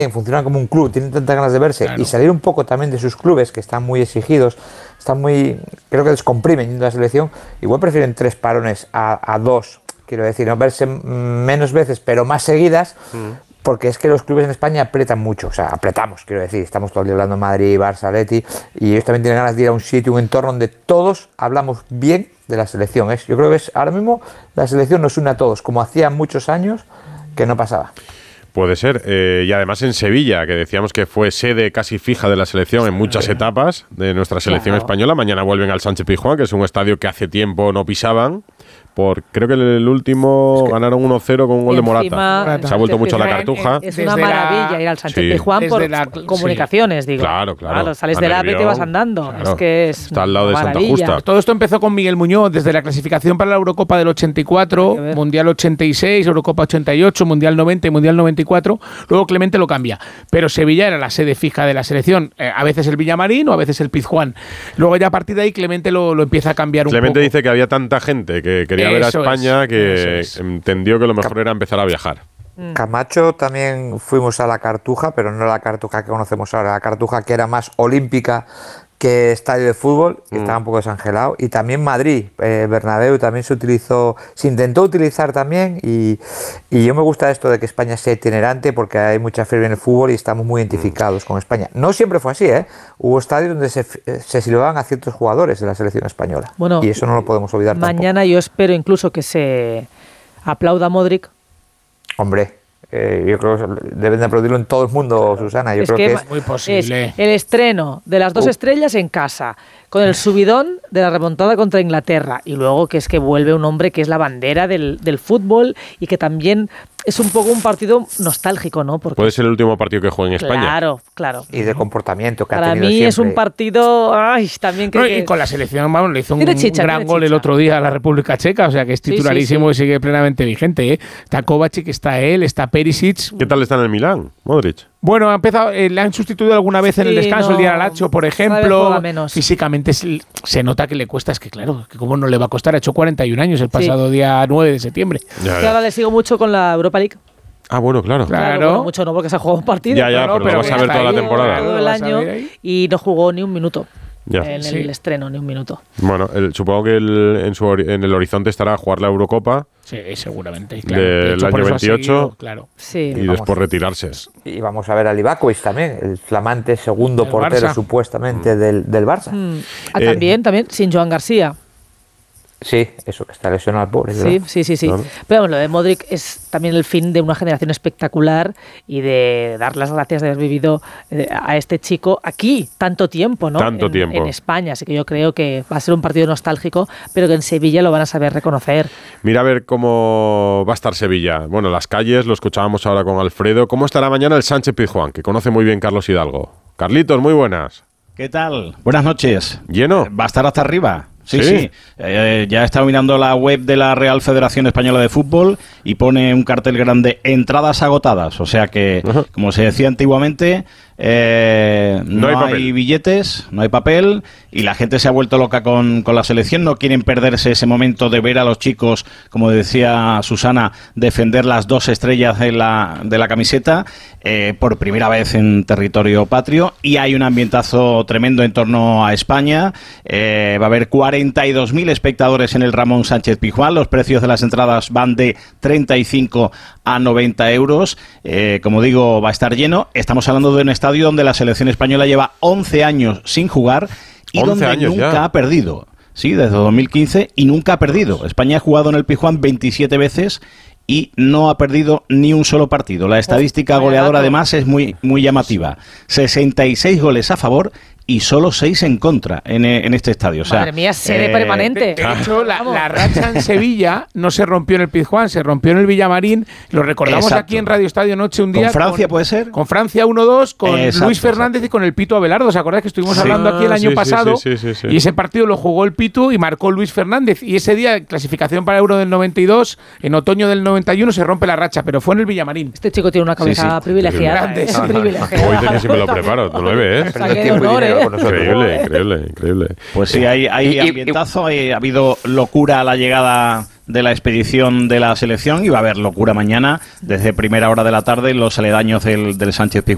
funcionan como un club, tienen tantas ganas de verse, claro, y salir un poco también de sus clubes, que están muy exigidos, creo que descomprimen yendo a la selección. Igual prefieren 3 parones a 2, quiero decir, no verse menos veces, pero más seguidas, porque es que los clubes en España apretan mucho, o sea, apretamos, quiero decir, estamos todo el día hablando de Madrid, Barça, Atleti, y ellos también tienen ganas de ir a un sitio, un entorno donde todos hablamos bien de la selección. Yo creo que ahora mismo la selección nos une a todos, como hacía muchos años que no pasaba. Puede ser, y además en Sevilla, que decíamos que fue sede casi fija de la selección en muchas etapas de nuestra selección española. Mañana vuelven al Sánchez-Pizjuán, que es un estadio que hace tiempo no pisaban. Creo que el último ganaron 1-0 con un gol de Morata. Se ha vuelto mucho a la Cartuja. Es una maravilla ir al Sánchez-Pizjuán por comunicaciones, digo. Claro. Sales del AVE y te vas andando. Claro. Es que está al lado de Santa Justa. Todo esto empezó con Miguel Muñoz, desde la clasificación para la Eurocopa del 84, Mundial 86, Eurocopa 88, Mundial 90 y Mundial 94. Luego Clemente lo cambia. Pero Sevilla era la sede fija de la selección. A veces el Villamarín o a veces el Pizjuán. Luego ya a partir de ahí Clemente lo empieza a cambiar un poco. Clemente dice que había tanta gente que quería ver a España que entendió que lo mejor era empezar a viajar. Camacho también fuimos a la Cartuja, pero no la Cartuja que conocemos ahora, la Cartuja que era más olímpica que estadio de fútbol, que estaba un poco desangelado, y también Madrid, Bernabéu también se intentó utilizar también, y yo me gusta esto de que España sea itinerante porque hay mucha fiebre en el fútbol y estamos muy identificados con España. No siempre fue así, hubo estadios donde se silbaban a ciertos jugadores de la selección española, y eso no lo podemos olvidar mañana tampoco. Yo espero incluso que se aplauda a Modric. Hombre, yo creo que deben de aplaudirlo en todo el mundo, Susana. Yo creo que es muy posible. Es el estreno de las 2 estrellas en casa, con el subidón de la remontada contra Inglaterra, y luego que vuelve un hombre que es la bandera del fútbol y que también es un poco un partido nostálgico, ¿no? Porque puede ser el último partido que juegue en España. Claro. Y de comportamiento que para ha tenido mí siempre. Es un partido también y con la selección, le hizo un gran gol el otro día a la República Checa, o sea que es titularísimo y sigue plenamente vigente. Está Kovacic, está él, está Perisic. ¿Qué tal está en el Milán, Modric? Bueno, ha empezado, le han sustituido alguna vez en el descanso, el día al Lacho, por ejemplo. Físicamente se nota que le cuesta, es que claro, que cómo no le va a costar. Ha hecho 41 años el pasado día 9 de septiembre. Ya. Ahora le sigo mucho con la Europa League. Ah, bueno, claro. Bueno, mucho no, porque se ha jugado un partido. Pero vamos a ver toda la temporada. Todo el año y no jugó ni un minuto. En el estreno, ni un minuto. Bueno, supongo que en el horizonte estará jugar la Eurocopa. Sí, seguramente. Del año 28. Claro. Sí. Y después retirarse. Y vamos a ver a Livakovic también, el flamante segundo portero Barça. Supuestamente del Barça. También, sin Joan García. Sí, eso, que está lesionado al pobre. Sí. Claro. Pero bueno, lo de Modric es también el fin de una generación espectacular y de dar las gracias de haber vivido a este chico aquí tanto tiempo, ¿no? En España. Así que yo creo que va a ser un partido nostálgico, pero que en Sevilla lo van a saber reconocer. Mira a ver cómo va a estar Sevilla. Bueno, las calles, lo escuchábamos ahora con Alfredo. ¿Cómo estará mañana el Sánchez-Pizjuán, que conoce muy bien Carlos Hidalgo? Carlitos, muy buenas. ¿Qué tal? Buenas noches. ¿Lleno? Va a estar hasta arriba. Sí. Ya he estado mirando la web de la Real Federación Española de Fútbol y pone un cartel grande: entradas agotadas. O sea que, como se decía antiguamente, no hay billetes, no hay papel, y la gente se ha vuelto loca con la selección. No quieren perderse ese momento de ver a los chicos, como decía Susana, defender las 2 estrellas de la camiseta por primera vez en territorio patrio, y hay un ambientazo tremendo en torno a España. Va a haber 42.000 espectadores en el Ramón Sánchez Pizjuán. Los precios de las entradas van de 35 a 90 euros. Como digo, va a estar lleno. Estamos hablando de un estadio donde la selección española lleva 11 años sin jugar y donde nunca ha perdido. Sí, desde 2015, y nunca ha perdido. España ha jugado en el Pizjuán 27 veces y no ha perdido ni un solo partido. La estadística goleadora además es muy llamativa. 66 goles a favor y solo 6 en contra en este estadio. O sea, madre mía, sede permanente. De hecho, la racha en Sevilla no se rompió en el Pizjuán, se rompió en el Villamarín. Lo recordamos aquí en Radio Estadio Noche un día. ¿Con Francia puede ser? Con Francia 1-2, con Luis Fernández y con el Pito Abelardo. ¿Os acordáis que estuvimos hablando aquí el año pasado? Sí. Y ese partido lo jugó el Pito y marcó Luis Fernández. Y ese día, clasificación para Euro del 92, en otoño del 91 se rompe la racha, pero fue en el Villamarín. Este chico tiene una cabeza privilegiada. Hoy dice que si me lo preparo, tú lo ves. Increíble. Pues sí, hay ambientazo, ha habido locura a la llegada de la expedición de la selección, y va a haber locura mañana desde primera hora de la tarde en los aledaños del Sánchez Pizjuán.